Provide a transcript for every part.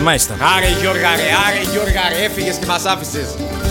Μάλιστα. Άρε Γιώργα ρε, έφυγες και μας άφησες.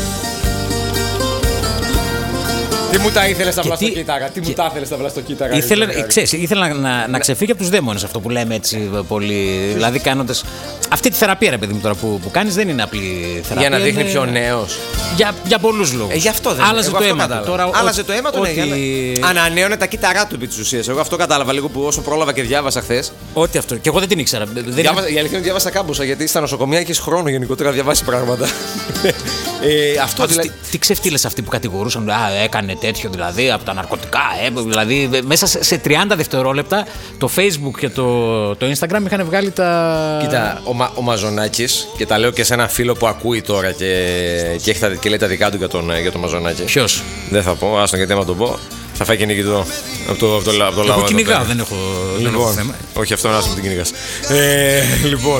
Τι μου τα ήθελες τα βλαστοκύτταρα, τι μου τα ήθελες τα βλαστοκύτταρα. Ήθελα να ξεφύγει από τους δαίμονες, αυτό που λέμε έτσι πολύ. Δηλαδή κάνοντας. Αυτή τη θεραπεία, ρε παιδί μου, τώρα που κάνεις δεν είναι απλή θεραπεία. Για να δείχνει πιο νέος. Για πολλούς λόγους. Γι' αυτό δεν άλλαζε το αίμα του. Άλλαζε το αίμα του, ανανέωνε τα κύτταρά του επί της ουσίας. Εγώ αυτό κατάλαβα λίγο που όσο πρόλαβα και διάβασα χθες. Ό,τι αυτό. Και εγώ δεν την ήξερα. Η αλήθεια είναι διάβασα κάμποσα γιατί στα νοσοκομεία έχεις χρόνο γενικότερα να διαβάσεις πράγματα. Αυτό δηλαδή. Τι ξεφτύλες αυτοί που κατηγορούσαν, έκανε τέτοιο δηλαδή από τα ναρκωτικά. Δηλαδή μέσα σε 30 δευτερόλεπτα το Facebook και το Instagram είχαν βγάλει τα. Κοίτα, ο Μαζονάκης, και τα λέω και σε ένα φίλο που ακούει τώρα και λέει τα δικά του για τον Μαζονάκη. Ποιος? Δεν θα πω, άστον γιατί άμα το πω θα φάει και νικητό από το λαό. Εγώ κυνηγάω, δεν έχω θέμα. Όχι, αυτό να άσχημα την κυνηγάς. Λοιπόν.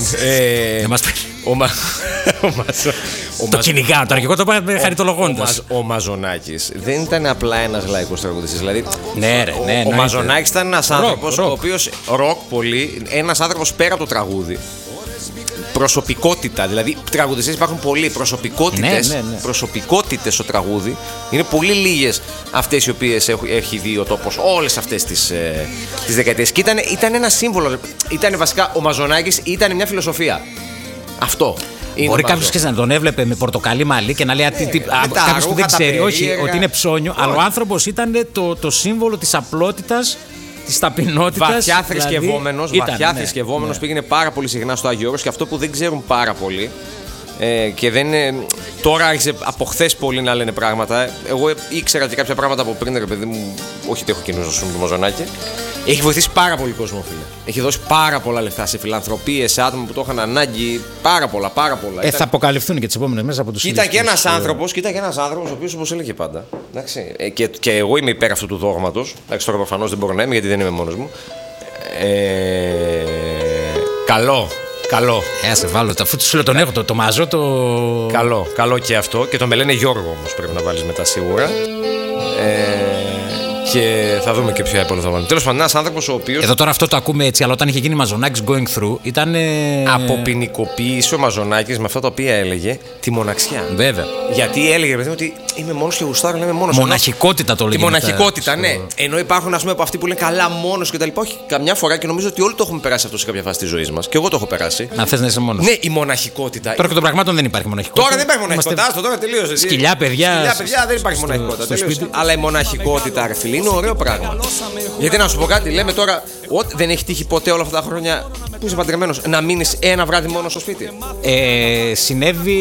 Το κυνηγάω τώρα και εγώ το πάω χαριτολογώντας. Ο Μαζονάκης δεν ήταν απλά ένας λαϊκός τραγουδιστής. Δηλαδή, ναι. Ο Μαζονάκης ήταν ένας άνθρωπος ο οποίος ροκ πολύ, ένας άνθρωπος πέρα από το τραγούδι. Προσωπικότητα, δηλαδή τραγουδιστές υπάρχουν πολλοί. Προσωπικότητες στο τραγούδι είναι πολύ λίγες αυτές οι οποίες έχει δει ο τόπος όλες αυτές τις δεκαετίες. Και ήταν ένα σύμβολο. Ήταν βασικά ο Μαζονάκης, ήταν μια φιλοσοφία. Αυτό. Μπορεί κάποιος να τον έβλεπε με πορτοκαλί μαλλί και να λέει κάποιος που δεν ξέρει, όχι, ότι είναι ψώνιο, αλλά ο άνθρωπος ήταν το σύμβολο της απλότητας. Της ταπεινότητας. Βαθιά θρησκευόμενος, πήγαινε πάρα πολύ συχνά στο Άγιο Όρος και αυτό που δεν ξέρουν πάρα πολύ. Και δεν τώρα άρχισε από χθες πολύ να λένε πράγματα. Εγώ ήξερα και κάποια πράγματα από πριν, ρε παιδί μου, όχι ότι έχω κοινούς με το Μαζονάκη. Έχει βοηθήσει πάρα πολύ κόσμο, φίλε. Έχει δώσει πάρα πολλά λεφτά σε φιλανθρωπίες, σε άτομα που το είχαν ανάγκη. Πάρα πολλά. Θα αποκαλυφθούν και τις επόμενες μέρες από τους ίδιους. Κοίτα και ένας άνθρωπος, ο οποίος όπως έλεγε πάντα. Και εγώ είμαι υπέρ αυτού του δόγματος. Εντάξει, τώρα προφανώς δεν μπορώ να είμαι γιατί δεν είμαι μόνος μου. Καλό. Σε βάλω, αφού σου λέω τον έχω, το μαζό το. Καλό και αυτό. Και τον με λένε Γιώργο όμως πρέπει να βάλεις μετά σίγουρα. Και θα δούμε και ποιο επόμενο θα βάλουμε. Τέλος πάντων, ένας άνθρωπος ο οποίος. Εδώ τώρα αυτό το ακούμε έτσι, αλλά όταν είχε γίνει Μαζονάκης going through ήταν. Αποποινικοποίησε ο Μαζονάκης με αυτά τα οποία έλεγε τη μοναξιά. Βέβαια. Γιατί έλεγε παιδί μου ότι είμαι μόνος και γουστάρω να είμαι μόνος. Μοναχικότητα το λέγεται. Τη μοναχικότητα, ναι. Ενώ υπάρχουν ας πούμε από αυτοί που λένε καλά μόνος και τα λοιπά. Όχι, καμιά φορά και νομίζω ότι όλοι το έχουμε περάσει αυτό σε κάποια φάση της ζωής μας. Και εγώ το έχω περάσει. Να θες να είσαι μόνος. Ναι, η μοναχικότητα. Τώρα και των πραγμάτων δεν υπάρχει μοναχικότητα. Τώρα δεν υπάρχει μοναχικότητα. Τώρα τελείωσε. Σκυλιά, παιδιά δεν υπάρχει μοναχικότητα. Αλλά η μοναχικότητα, ρε φίλε, είναι ωραίο πράγμα. Γιατί να σου πω κάτι, λέμε τώρα, δεν έχει τύχει ποτέ όλα αυτά τα χρόνια που είσαι παντρεμένος να μείνεις ένα βράδυ μόνο στο σπίτι. Συνέβη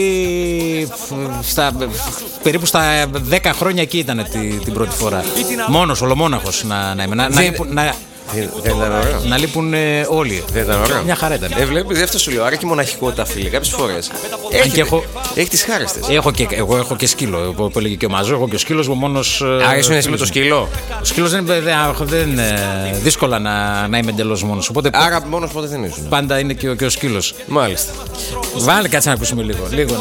περίπου στα 10 χρόνια εκεί ήταν την πρώτη φορά. Μόνος, ολομόναχος να είμαι. Δεν ήταν ωραίο. Να λείπουν όλοι. Δεν ήταν ωραίο. Μια χαρά ήταν. Βλέπεις, αυτό σου λέω. Άρα και η μοναχικότητα, φίλε, κάποιες φορές. Έχει τις χάρες της. Εγώ έχω και σκύλο. Που έλεγε και ο Μαζό, έχω και ο σκύλος μου μόνος. Άρα ήσουν εσύ με το σκύλο. Ο σκύλος δεν δύσκολα να είμαι εντελώς μόνος. Άρα μόνος πότε δεν ήσουν. Πάντα είναι και ο σκύλος. Μάλιστα. Βάλε, κάτσε να ακούσουμε λίγο.